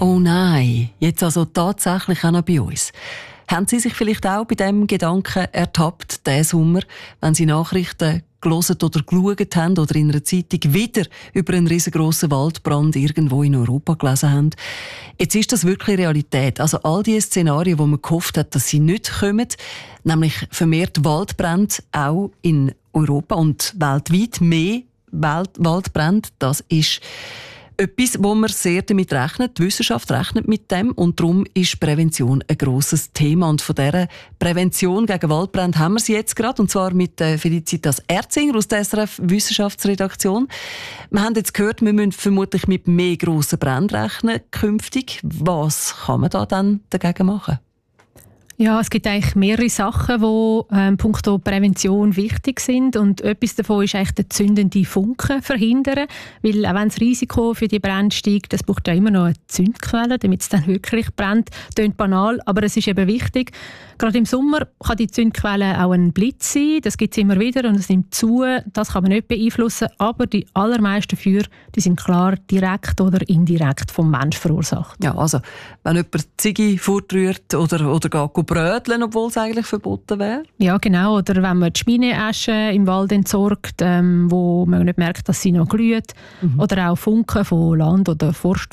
Oh nein, jetzt also tatsächlich auch noch bei uns. Haben Sie sich vielleicht auch bei diesem Gedanken ertappt, diesen Sommer, wenn Sie Nachrichten gelesen oder geschaut haben oder in einer Zeitung wieder über einen riesengroßen Waldbrand irgendwo in Europa gelesen haben? Jetzt ist das wirklich Realität. Also all die Szenarien, wo man gehofft hat, dass sie nicht kommen, nämlich vermehrt Waldbrände auch in Europa und weltweit mehr Waldbrände, das ist etwas, wo man sehr damit rechnet. Die Wissenschaft rechnet mit dem und darum ist Prävention ein grosses Thema. Und von dieser Prävention gegen Waldbrände haben wir sie jetzt gerade, und zwar mit Felicitas Erzinger aus der SRF Wissenschaftsredaktion. Wir haben jetzt gehört, wir müssen vermutlich mit mehr grossen Bränden rechnen künftig. Was kann man da dann dagegen machen? Ja, es gibt eigentlich mehrere Sachen, die punkto Prävention wichtig sind. Und etwas davon ist eigentlich den zündenden Funken verhindern. Weil auch wenn das Risiko für die Brände steigt, es braucht ja immer noch eine Zündquelle, damit es dann wirklich brennt. Das klingt banal, aber es ist eben wichtig. Gerade im Sommer kann die Zündquelle auch ein Blitz sein. Das gibt es immer wieder und es nimmt zu. Das kann man nicht beeinflussen. Aber die allermeisten Feuer, die sind klar direkt oder indirekt vom Mensch verursacht. Ja, also wenn jemand die Ziege fortrührt oder geht bröteln, obwohl es eigentlich verboten wäre? Ja, genau. Oder wenn man die Schmineasche im Wald entsorgt, wo man nicht merkt, dass sie noch glüht. Oder auch Funken von Land- oder Forst